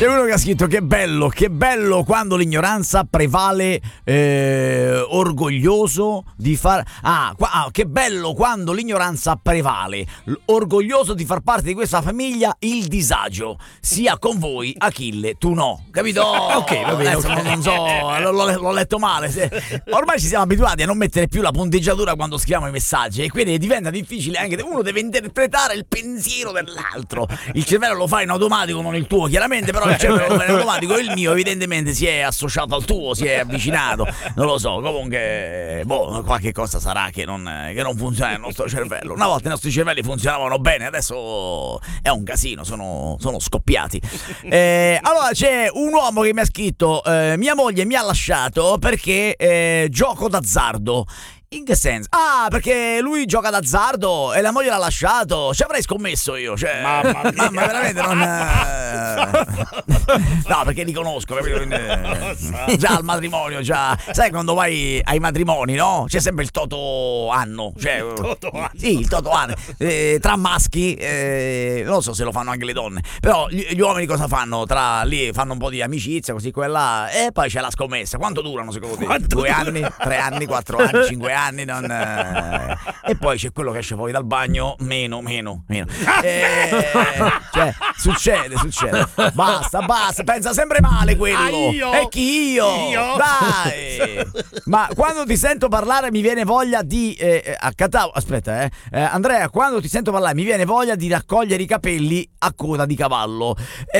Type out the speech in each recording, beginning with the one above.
C'è uno che ha scritto: che bello quando l'ignoranza prevale, orgoglioso di far... che bello quando l'ignoranza prevale, orgoglioso di far parte di questa famiglia, il disagio sia con voi, Achille, tu no. Capito? Ok, va bene. Non so, l'ho letto male. Ormai ci siamo abituati a non mettere più la punteggiatura quando scriviamo i messaggi e quindi diventa difficile, anche uno deve interpretare il pensiero dell'altro. Il cervello lo fa in automatico, non il tuo chiaramente, però il cervello lo fa in automatico, il mio evidentemente si è associato al tuo, si è avvicinato, non lo so, comunque qualche cosa sarà che non funziona nel nostro cervello. Una volta i nostri cervelli funzionavano bene, adesso è un casino, sono scoppiati. Allora c'è un uomo che mi ha scritto: mia moglie mi ha lasciato perché gioco d'azzardo. In che senso? Perché lui gioca d'azzardo e la moglie l'ha lasciato. Ci avrei scommesso io, cioè. Mamma veramente non. No, perché li conosco, capito? Già al matrimonio, già. Sai quando vai ai matrimoni, no? C'è sempre il toto anno. Cioè, il toto anno. Sì, il toto anno. Tra maschi, non so se lo fanno anche le donne. Però gli uomini cosa fanno? Tra lì fanno un po' di amicizia, così quella. E poi c'è la scommessa. Quanto durano secondo te? 2 anni, 3 anni, 4 anni, 5 anni. E poi c'è quello che esce fuori dal bagno meno. Cioè, succede. Basta, pensa sempre male quello. E chi io? Dai. Ma quando ti sento parlare mi viene voglia di Andrea, quando ti sento parlare mi viene voglia di raccogliere i capelli a coda di cavallo.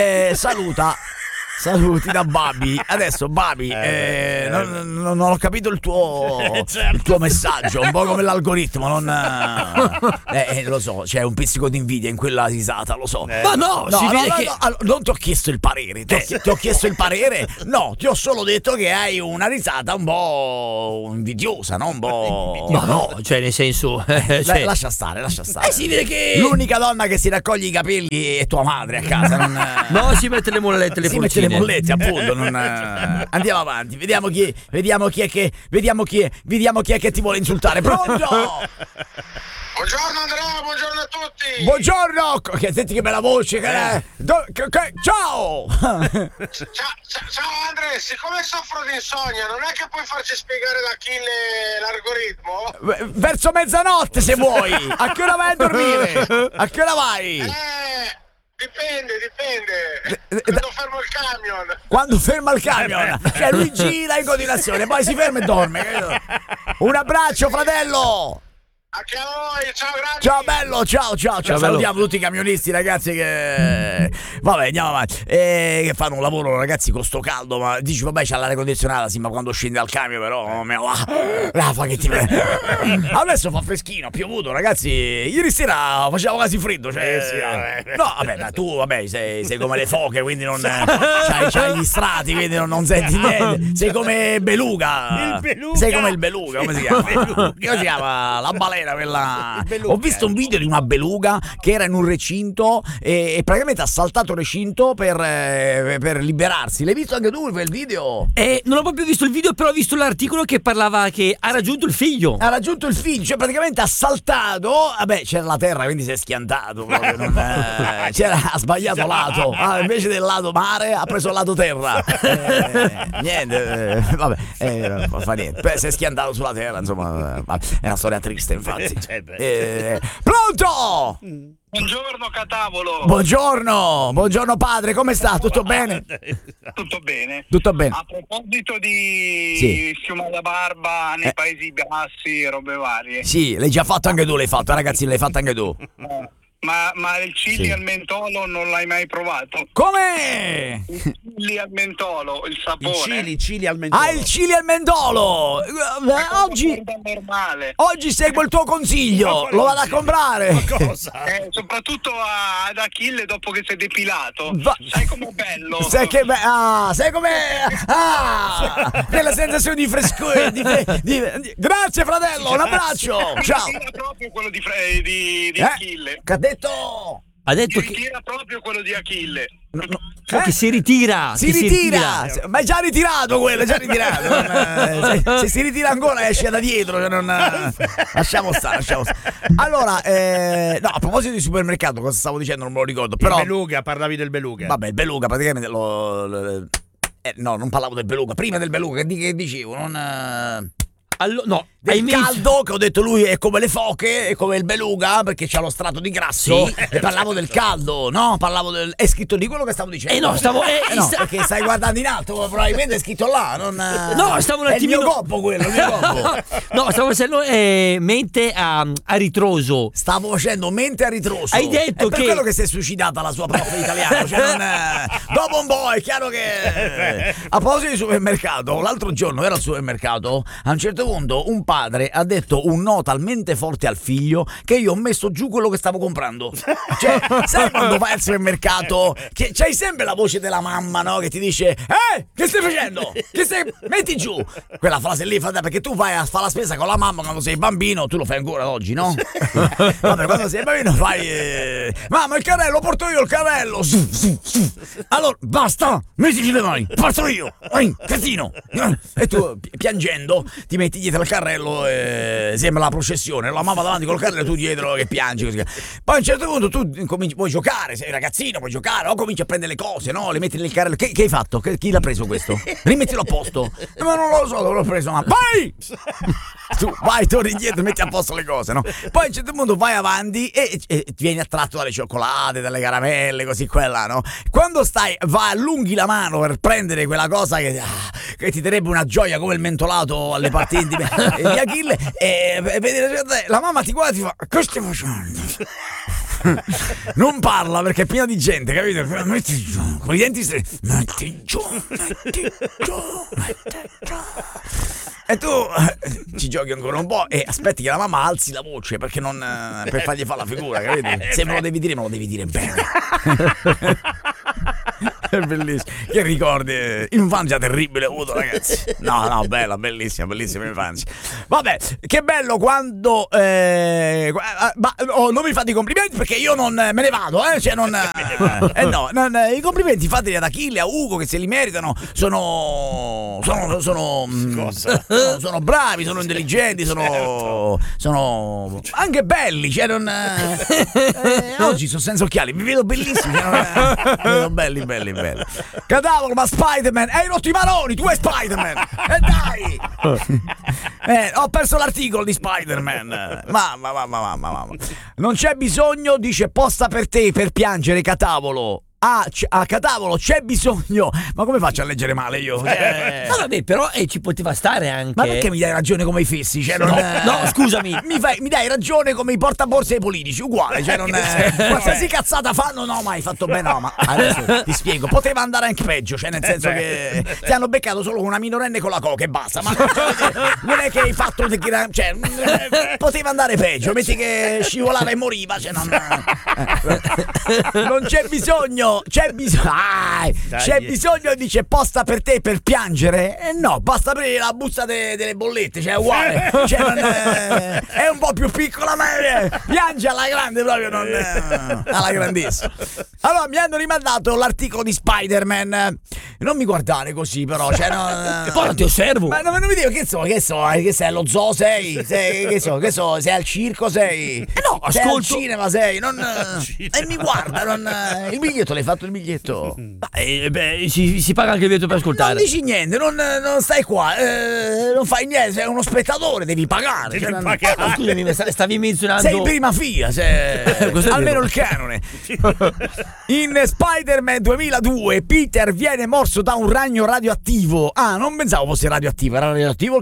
Saluti da Babi. Adesso Babi, non ho capito il tuo messaggio, un po' come l'algoritmo, non lo so, c'è un pizzico di invidia in quella risata, lo so. Ma no, non ti ho chiesto il parere, ti ho chiesto il parere? No, ti ho solo detto che hai una risata un po' invidiosa, no? Un po'. Ma no, cioè nel senso, lascia stare. Si vede che l'unica donna che si raccoglie i capelli è tua madre a casa, no, si mette le mollette, le pollicine. Le mollette, appunto. Andiamo avanti, vediamo chi è che ti vuole insultare. Pronto? Buongiorno Andrea, buongiorno a tutti. Buongiorno. Senti che bella voce. Ciao. Ciao Andrea, siccome soffro di insonnia, non è che puoi farci spiegare da Achille l'algoritmo? Verso mezzanotte se vuoi. A che ora vai a dormire? A che ora vai? Dipende. Quando ferma il camion. Cioè lui gira in continuazione, poi si ferma e dorme. Un abbraccio, fratello. Anche a voi, ciao grandi. Ciao bello, ciao. Salutiamo tutti i camionisti, ragazzi, che vabbè, andiamo avanti. Che fanno un lavoro, ragazzi, con sto caldo. Ma dici, vabbè, c'ha l'aria condizionata, sì, ma quando scende dal camion, però fa che ti adesso fa freschino, ha piovuto, ragazzi. Ieri sera faceva quasi freddo, cioè. No, vabbè, ma tu, vabbè, sei come le foche, quindi non c'hai gli strati, quindi non senti niente. Sei come Beluga. Sei come il Beluga, come si chiama? Come si chiama? La balena. Ho visto un video di una beluga che era in un recinto e praticamente ha saltato il recinto per liberarsi. L'hai visto anche tu quel video? Non ho proprio visto il video, però ho visto l'articolo che parlava che ha raggiunto il figlio. Cioè praticamente ha saltato. Vabbè, c'era la terra, quindi si è schiantato. Ha sbagliato lato. Invece del lato mare ha preso il lato terra. Niente, vabbè, non fa niente. Si è schiantato sulla terra, insomma. È una storia triste, infatti. Pronto? Buongiorno Catavolo. Buongiorno padre, come sta? Tutto bene? Tutto bene. A proposito di schiuma da barba nei Paesi Bassi e robe varie. Sì, l'hai già fatto anche tu, ragazzi, l'hai fatto anche tu. Ma il chili al mentolo non l'hai mai provato? Come? Il chili al mentolo, il sapore. Il chili al mentolo. Il chili al mentolo. Oggi seguo il tuo consiglio. Lo vado a comprare. Ma cosa? Soprattutto ad Achille dopo che si è depilato. Sai com'è bello? Sai com'è? Quella sensazione di frescura. Grazie fratello, un abbraccio. Ciao. Era proprio quello di Achille. Che ha detto che era proprio quello di Achille. Che si ritira. Si ritira. Ma è già ritirato quello, è già ritirato. Se si ritira ancora esce da dietro. Cioè lasciamo stare. Allora, no, a proposito di supermercato, cosa stavo dicendo? Non me lo ricordo. Però il beluga, parlavi del beluga. Vabbè, il beluga praticamente no, non parlavo del beluga. Prima del beluga, che dicevo? No, del caldo, che ho detto lui è come le foche, è come il beluga perché c'ha lo strato di grasso. Sì. E parlavo del caldo, no? È scritto lì quello che stavo dicendo. No, perché stai guardando in alto, probabilmente è scritto là. No, stavo un attimino. È il mio gobbo quello, No, stavo facendo mente a ritroso. Stavo facendo mente a ritroso. Hai detto per quello che si è suicidata la sua prof italiano. Dopo un po' è chiaro che. A proposito di supermercato, l'altro giorno ero al supermercato, a un certo punto un padre ha detto un no talmente forte al figlio che io ho messo giù quello che stavo comprando. Cioè, sai quando vai al supermercato che c'hai sempre la voce della mamma, no? Che ti dice che stai facendo? Metti giù. Quella frase lì, perché tu vai a fare la spesa con la mamma quando sei bambino, tu lo fai ancora oggi, no? Vabbè, quando sei bambino fai mamma, il carrello, porto io il carrello. Allora, basta, mettici le mani, parto io. Casino. E tu piangendo ti metti dietro al carrello e sembra la processione, la mamma davanti col carrello e tu dietro che piangi così. Poi a un certo punto tu puoi giocare, sei ragazzino, puoi giocare o cominci a prendere le cose, no? Le metti nel carrello. Che hai fatto? Chi l'ha preso questo? Rimettilo a posto. Ma non lo so dove l'ho preso, ma vai! Tu vai, torni indietro, metti a posto le cose, no? Poi a un certo punto vai avanti e ti vieni attratto dalle cioccolate, dalle caramelle, così quella, no? Quando allunghi la mano per prendere quella cosa che ti darebbe una gioia come il mentolato alle parti intime di Achille, e la mamma ti guarda e ti fa: che stai facendo? Non parla perché è piena di gente, capito? Metti giù, con i denti metti giù. E tu ci giochi ancora un po' e aspetti che la mamma alzi la voce perché per fargli fare la figura, capito? Se me lo devi dire, me lo devi dire bene. È bellissimo. Che ricordi? Infanzia terribile ho avuto, ragazzi. No, bella, bellissima infanzia. Vabbè, che bello quando non mi fate i complimenti perché io non me ne vado, cioè i complimenti fateli ad Achille, a Ugo, che se li meritano. Sono bravi, sono intelligenti, sono anche belli, cioè oggi sono senza occhiali, mi vedo bellissimi, mi vedo belli. Cadavolo, ma Spider-Man, hai rotto i maroni, tu è Spider-Man, dai. Ho perso l'articolo di Spider-Man. Mamma. Non c'è bisogno, dice, posta per te per piangere, Catavolo. A Catavolo c'è bisogno. Ma come faccio a leggere male io? No, vabbè, però ci poteva stare anche. Ma perché mi dai ragione come i fessi? Cioè, no, scusami. Mi dai ragione come i portaborse ai politici, uguale. Cioè, qualsiasi cazzata fanno, no, ma hai fatto bene. No, ma adesso ti spiego. Poteva andare anche peggio, cioè, nel senso che ti hanno beccato solo una minorenne con la coca e basta. Ma non è che hai fatto. Cioè, poteva andare peggio. Metti che scivolava e moriva. Cioè, non c'è bisogno. C'è bisogno, dice, posta per te per piangere? No, basta aprire la busta delle bollette, cioè è uguale, cioè, è un po' più piccola, ma piange alla grande proprio, alla grandissima. Allora mi hanno rimandato l'articolo di Spider-Man. Non mi guardare così, però, cioè, poi non ti osservo. Ma non mi dico che sei allo zoo, sei che so, sei al circo, sei. No, ascolto. Sei al cinema, sei, e mi guarda, il biglietto l'hai fatto il biglietto? Si paga anche il biglietto per ascoltare. Non dici niente, non stai qua, non fai niente, sei uno spettatore, devi pagare. Scusami, stavi menzionando. Sei in prima fila, almeno il canone. In Spider-Man 2002 Peter viene morso da un ragno radioattivo. Non pensavo fosse radioattivo, era radioattivo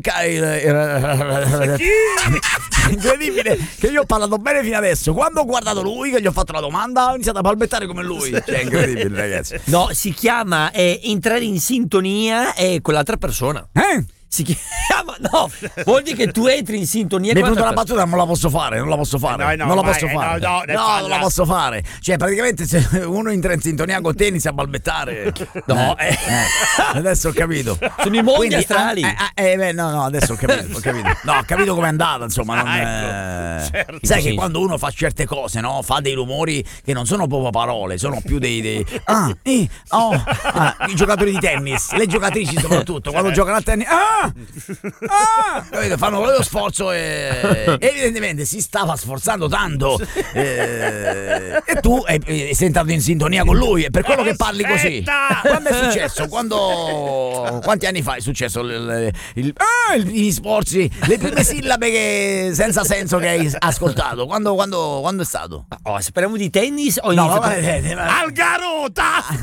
incredibile che io ho parlato bene fino adesso. Quando ho guardato lui, che gli ho fatto la domanda, ho iniziato a balbettare come lui. Cioè, incredibile, ragazzi. No, si chiama entrare in sintonia con l'altra persona. si chiama, no, vuol dire che tu entri in sintonia mi è con venuta l'altra una battuta, non la posso fare, non la posso fare. No, non la vai, posso fare. no, non la posso fare. Cioè, praticamente se uno entra in sintonia con te inizia a balbettare. No, adesso ho capito. sono i mondi astrali. No, adesso ho capito. No, ho capito com'è andata, insomma. Certo. Sai che quando uno fa certe cose, no? Fa dei rumori che non sono proprio parole, sono più dei i giocatori di tennis, le giocatrici soprattutto, quando giocano a tennis, capito? Fanno lo sforzo e evidentemente si stava sforzando tanto e tu sei entrato in sintonia con lui, è per quello che parli così. Quando è successo? Quanti anni fa è successo gli sforzi, le prime sillabe senza senso che hai ascoltato? Quando è stato? Speriamo di tennis o Algarota!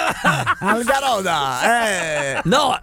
Algarota! No!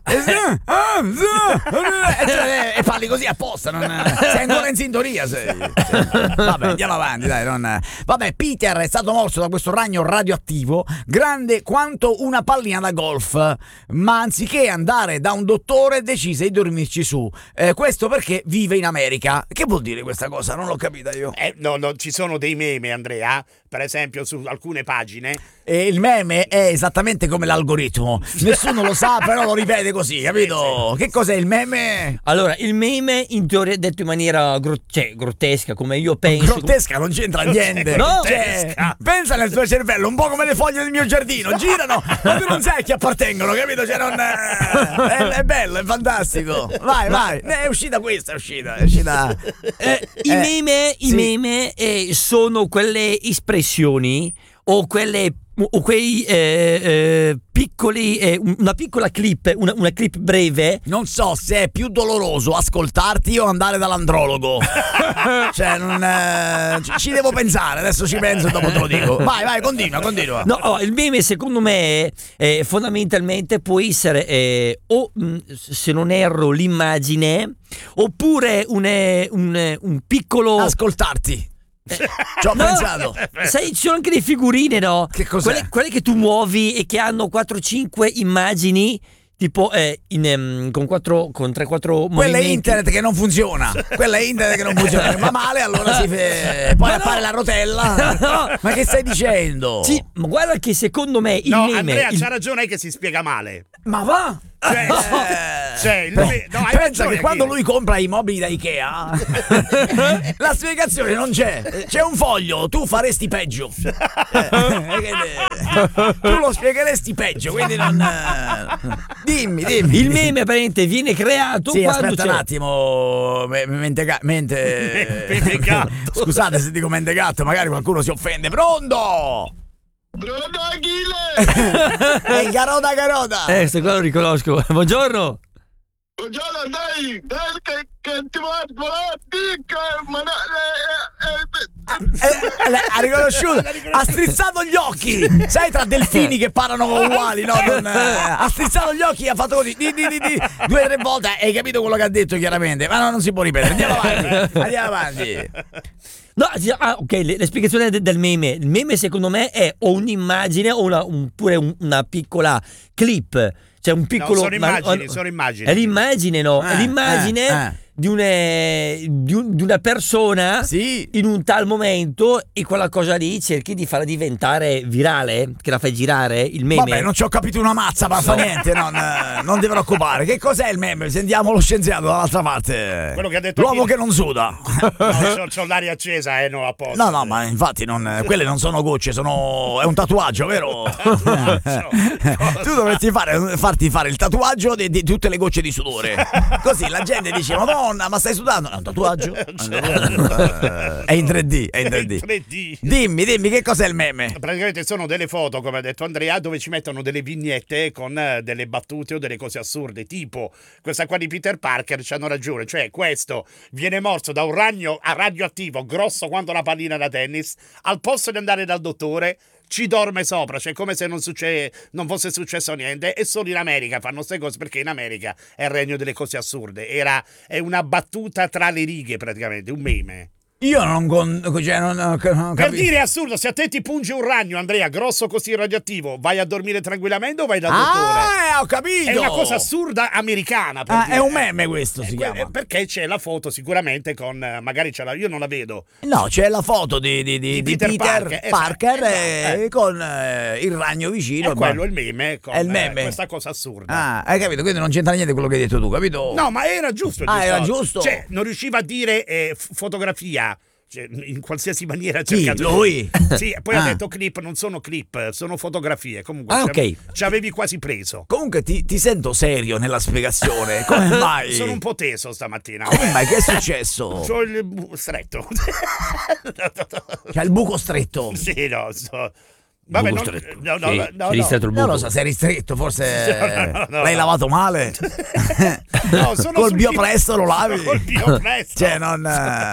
E parli così apposta, sei ancora in sintonia. Vabbè, andiamo avanti, dai. Vabbè, Peter è stato morso da questo ragno radioattivo grande quanto una pallina da golf, ma anziché andare da un dottore decise di dormirci su. Questo perché vive in America. Che vuol dire questa cosa? Non l'ho capita io. No, ci sono dei meme, Andrea, per esempio su alcune pagine. E il meme è esattamente come l'algoritmo, nessuno lo sa, però lo ripete così, capito? Che cos'è il meme? Allora, il meme in teoria è detto in maniera grottesca, come io penso. Grottesca non c'entra niente. No, pensa nel tuo cervello, un po' come le foglie del mio giardino, girano, ma tu non sai a chi appartengono, capito? Cioè è bello, è fantastico. Vai, è uscita questa, è uscita. I meme sono quelle espressioni o quei piccoli, una piccola clip, una clip breve. Non so se è più doloroso ascoltarti o andare dall'andrologo. Cioè, ci devo pensare, adesso ci penso e dopo te lo dico. Vai, continua. No, il meme secondo me fondamentalmente può essere se non erro l'immagine, oppure un piccolo ascoltarti. Ci ho pensato. Sai, ci sono anche le figurine, no? Che cos'è? Quelle che tu muovi e che hanno 4-5 immagini, tipo con 3-4 movimenti. Quella è internet che non funziona. Va male, allora poi appare la rotella. No. Ma che stai dicendo? Sì, ma guarda che secondo me il meme Andrea c'ha ragione, è che si spiega male. Ma va? Pensa che quando lui compra i mobili da Ikea la spiegazione non c'è un foglio, tu faresti peggio. Tu lo spiegheresti peggio, quindi non dimmi. Il meme apparentemente viene creato quando aspetta un attimo, scusate se dico mente gatto, magari qualcuno si offende. Pronto Achille! Garota! Questo qua lo riconosco. Buongiorno, dai, che ti voglio ha riconosciuto, ha strizzato gli occhi, sai, tra delfini che parlano uguali, no? Ha strizzato gli occhi e ha fatto così 2 o 3 volte, hai capito quello che ha detto chiaramente, ma non si può ripetere. Andiamo avanti. No, ok, le spiegazioni del meme. Il meme secondo me è o un'immagine o oppure una piccola clip. Cioè un piccolo. Sono immagini. È l'immagine, no? È l'immagine di una persona in un tal momento, e quella cosa lì cerchi di farla diventare virale, che la fai girare, il meme. Vabbè, non ci ho capito una mazza, ma fa niente, non ti preoccupare. Che cos'è il meme? Sentiamo lo scienziato dall'altra parte. Quello che ha detto l'uomo che non suda. No, c'ho l'aria accesa, non a posto. No, ma infatti quelle non sono gocce, è un tatuaggio, vero? Tu dovresti farti fare il tatuaggio di tutte le gocce di sudore. Così la gente dice: Madonna, ma stai sudando? È un tatuaggio? È in 3D. Dimmi, che cos'è il meme? Praticamente sono delle foto, come ha detto Andrea, dove ci mettono delle vignette con delle battute o delle cose assurde, tipo questa qua di Peter Parker. Ci hanno ragione, cioè questo viene morso da un ragno radioattivo grosso quanto una pallina da tennis, al posto di andare dal dottore ci dorme sopra, cioè come se non fosse successo niente. E solo in America fanno queste cose, perché in America è il regno delle cose assurde. È una battuta tra le righe, praticamente un meme. Io non per dire, è assurdo, se a te ti punge un ragno, Andrea, grosso così radioattivo, vai a dormire tranquillamente o vai dal dottore? Ho capito! È una cosa assurda americana. È un meme questo, si chiama. Perché c'è la foto sicuramente con, magari io non la vedo. No, c'è la foto di Peter Parker con il ragno vicino. E quello è il meme con il meme. Questa cosa assurda. Hai capito? Quindi non c'entra niente quello che hai detto tu, capito? No, ma era giusto. Era giusto? Cioè, non riusciva a dire fotografia. Cioè, in qualsiasi maniera lui? Sì, poi ha detto clip, non sono clip, sono fotografie. Comunque ci avevi quasi preso. Comunque ti sento serio nella spiegazione. Come mai? Sono un po' teso stamattina. Come mai? Che è successo? C'ho il stretto. C'è il buco stretto. Sì, no. Vabbè, no, ristretto il buco. Non lo so, sei ristretto, forse l'hai lavato male. Col Biopresto lo lavi. Col Biopresto. Cioè, non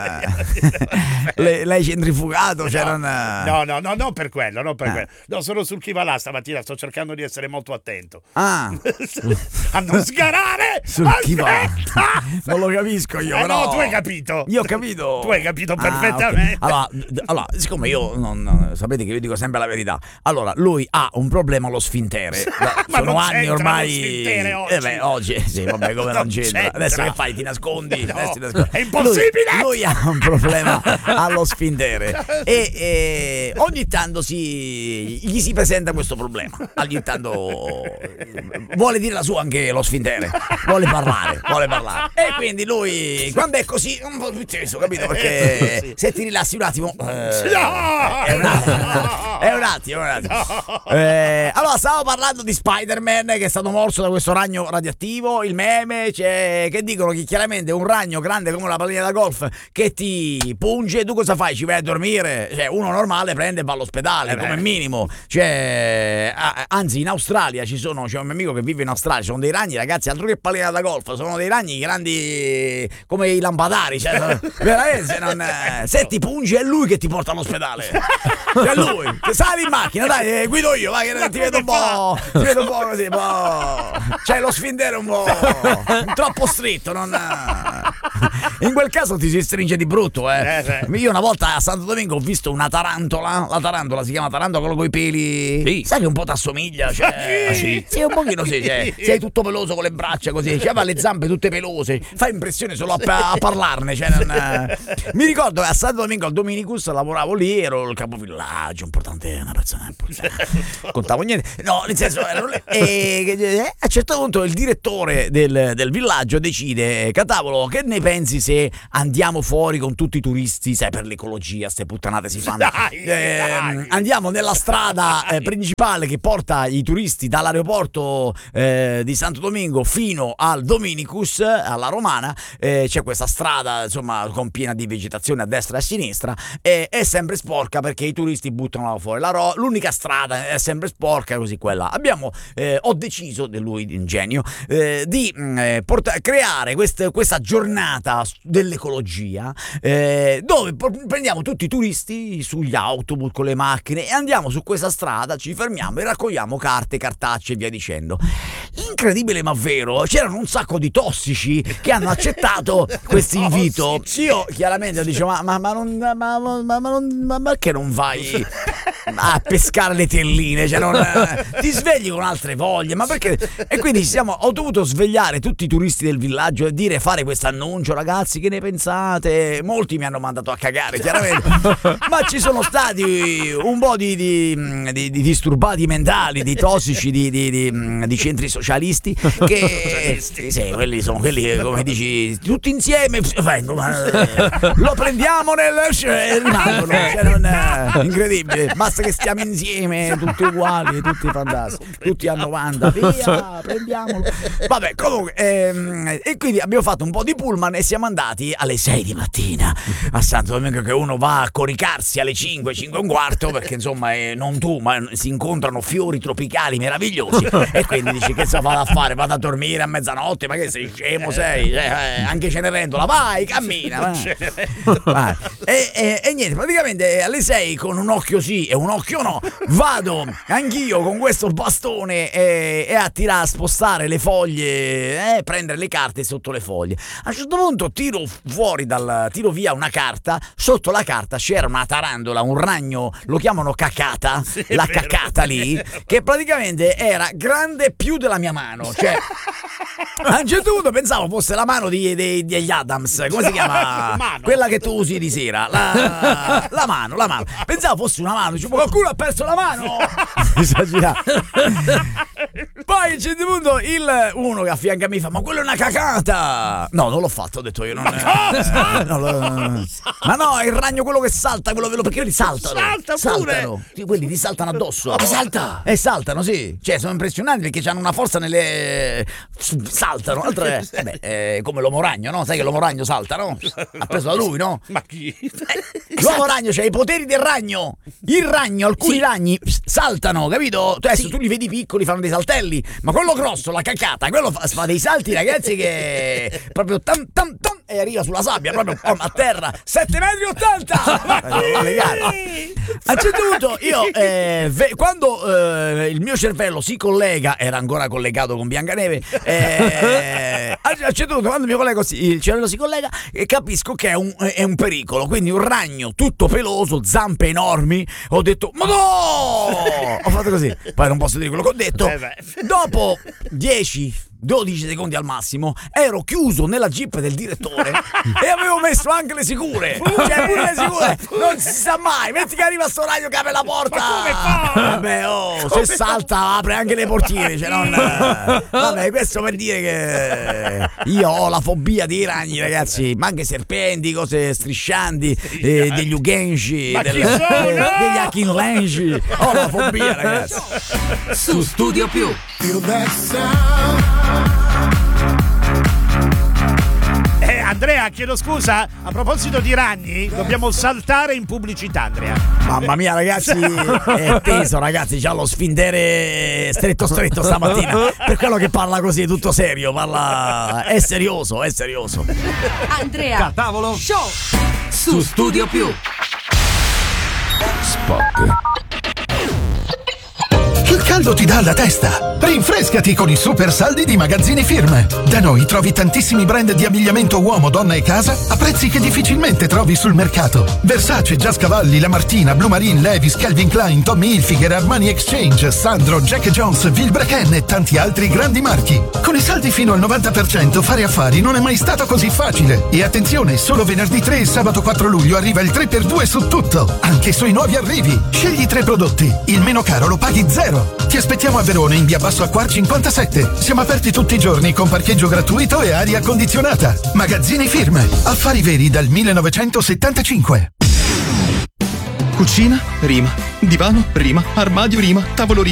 l'hai centrifugato, cioè non. No, per quello, non per quello. No, sono sul chi va là stamattina, sto cercando di essere molto attento. A non sgarare! Sul chi va. Non lo capisco io, però. No, tu hai capito. Io ho capito. Tu hai capito perfettamente. Okay. Allora, siccome io non sapete che io dico sempre la verità. Allora, lui ha un problema allo sfintere. Sono anni ormai. Oggi sì, vabbè, come non c'entra. Adesso che fai? Ti nascondi? È impossibile! Lui ha un problema allo sfintere. E ogni tanto gli si presenta questo problema. Ogni tanto vuole dire la sua anche lo sfintere. Vuole parlare. E quindi lui, quando è così, un po' più teso, capito? Perché se ti rilassi un attimo. È un attimo. Allora, stavo parlando di Spider-Man che è stato morso da questo ragno radioattivo. Il meme che dicono che chiaramente un ragno grande come una pallina da golf che ti punge, tu cosa fai? Ci vai a dormire? Cioè, uno normale prende e va all'ospedale come minimo. Cioè, anzi, in Australia c'è un mio amico che vive in Australia, sono dei ragni, ragazzi, altro che pallina da golf, sono dei ragni grandi come i lampadari. Cioè, veramente se ti punge è lui che ti porta all'ospedale. Cioè lui, sali in macchina, dai, guido io, vai, che ti vedo un po' così, c'è lo sfintere un po' troppo stretto, in quel caso ti si stringe di brutto, Io una volta a Santo Domingo ho visto una tarantola, la tarantola si chiama tarantola, quello coi peli, sì. Sai che un po' t'assomiglia, cioè, sì, un pochino sì, cioè, sei tutto peloso con le braccia così, aveva le zampe tutte pelose, fa impressione solo a parlarne, cioè, mi ricordo che a Santo Domingo al Dominicus lavoravo lì, ero il capovillaggio, importante, una persona contavo niente, no, nel senso e a un certo punto il direttore del villaggio decide: Catavolo, che ne pensi se andiamo fuori con tutti i turisti, sai, per l'ecologia, ste puttanate si fanno, andiamo nella strada principale che porta i turisti dall'aeroporto di Santo Domingo fino al Dominicus, alla Romana, c'è questa strada insomma con piena di vegetazione a destra e a sinistra, è sempre sporca perché i turisti buttano fuori l'unica strada è sempre sporca, così quella. Ho deciso, di lui ingegno, di creare questa giornata dell'ecologia dove prendiamo tutti i turisti sugli autobus con le macchine e andiamo su questa strada, ci fermiamo e raccogliamo carte, cartacce e via dicendo. Incredibile ma vero, c'erano un sacco di tossici che hanno accettato questo invito. Io chiaramente dicevo ma perché non vai a pescare le telline, cioè ti svegli con altre voglie, ma perché? E quindi ho dovuto svegliare tutti i turisti del villaggio e fare questo annuncio: ragazzi, che ne pensate? Molti mi hanno mandato a cagare chiaramente, ma ci sono stati un po' di disturbati mentali, di tossici, di centri socialisti che sì, quelli sono quelli, come dici, tutti insieme lo prendiamo rimangono, cioè, incredibile, basta che stiamo insieme tutti uguali, tutti fantastici, tutti a 90, via, prendiamolo. Vabbè, comunque e quindi abbiamo fatto un po' di pullman e siamo andati alle 6 di mattina a Santo Domingo, che uno va a coricarsi alle 5 e un quarto, perché insomma non tu, ma si incontrano fiori tropicali meravigliosi e quindi dici: che sta vado a fare? Vado a dormire a mezzanotte? Ma che sei scemo sei? Anche Cenerentola, vai, cammina, vai. E niente, praticamente alle 6 con un occhio sì e un un occhio no. Vado anch'io con questo bastone e a spostare le foglie, prendere le carte sotto le foglie. A un certo punto tiro via una carta, sotto la carta c'era una tarantola, un ragno, lo chiamano cacata, la cacata lì, che praticamente era grande più della mia mano, cioè a un certo punto pensavo fosse la mano degli Adams, come si chiama? Quella che tu usi di sera, la mano. Pensavo fosse una mano, dicevo, qualcuno ha perso la mano. Esagerato. Poi a un certo punto uno che a fianco a me fa: ma quello è una cacata. No, non l'ho fatto, ho detto io. Ma no, è il ragno quello che salta, perché quelli saltano. Saltano. Quelli ti saltano addosso. Ma salta? Saltano, sì. Cioè, sono impressionanti perché hanno una forza nelle. Saltano. Altro è come l'uomo ragno, no? Sai che l'uomo ragno salta, no? Ha preso da lui, no? Ma chi? L'uomo ragno c'ha i poteri del ragno. Il ragno, alcuni ragni saltano, capito? Tu adesso tu li vedi piccoli, fanno dei saltelli, ma quello grosso, la cacata, quello fa dei salti, ragazzi, che proprio tam e arriva sulla sabbia, proprio a terra, 7,80 m. A un certo punto io quando il mio cervello si collega, era ancora collegato con Biancaneve, a un certo punto quando il cervello si collega, capisco che è un pericolo, quindi un ragno tutto peloso, zampe enormi, ho detto ma no, ho fatto così, poi non posso dire quello che ho detto. Dopo 10-12 secondi al massimo ero chiuso nella jeep del direttore e avevo messo anche le sicure, cioè pure le sicure, non si sa mai, metti che arriva sto ragno che apre la porta, vabbè, se salta apre anche le portiere, cioè vabbè, questo per dire che io ho la fobia dei ragni, ragazzi, ma anche serpenti, cose striscianti, degli ugenci, degli achinlenci, ho la fobia, ragazzi. Su Studio Più. Andrea, chiedo scusa, a proposito di ragni, dobbiamo saltare in pubblicità, Andrea. Mamma mia, ragazzi, è teso, ragazzi, c'ha lo sfintere stretto stamattina. Per quello che parla così, tutto serio, è serioso. Andrea Da tavolo Show su Studio Più. Spot. Il caldo ti dà alla testa. Rinfrescati con i super saldi di Magazzini Firm. Da noi trovi tantissimi brand di abbigliamento uomo, donna e casa a prezzi che difficilmente trovi sul mercato. Versace, Giascavalli, La Martina, Blue Marine, Levi's, Calvin Klein, Tommy Hilfiger, Armani Exchange, Sandro, Jack Jones, Vilebrequin e tanti altri grandi marchi. Con i saldi fino al 90% fare affari non è mai stato così facile. E attenzione, solo venerdì 3 e sabato 4 luglio arriva il 3x2 su tutto, anche sui nuovi arrivi. Scegli 3 prodotti, il meno caro lo paghi 0. Ti aspettiamo a Verona in via Basso Acquar 57. Siamo aperti tutti i giorni con parcheggio gratuito e aria condizionata. Magazzini Firm, affari veri dal 1975. Cucina, rima. Divano, rima. Armadio, rima. Tavolo, rima.